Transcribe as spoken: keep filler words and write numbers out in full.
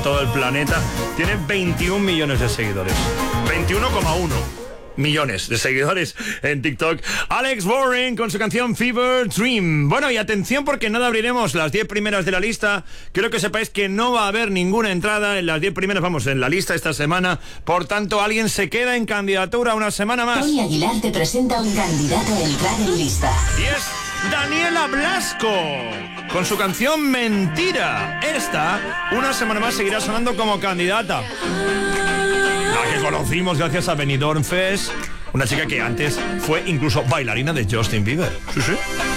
todo el planeta. Tiene veintiún millones de seguidores. veintiuno coma uno millones de seguidores en TikTok. Alex Warren con su canción Fever Dream. Bueno, y atención porque nada abriremos las diez primeras de la lista. Quiero que sepáis que no va a haber ninguna entrada en las diez primeras, vamos, en la lista esta semana. Por tanto, alguien se queda en candidatura una semana más. Tony Aguilar te presenta un candidato a entrar en lista. Y es Daniela Blasco con su canción Mentira. Esta, una semana más, seguirá sonando como candidata. La que conocimos gracias a Benidorm Fest. Una chica que antes fue incluso bailarina de Justin Bieber. Sí, sí.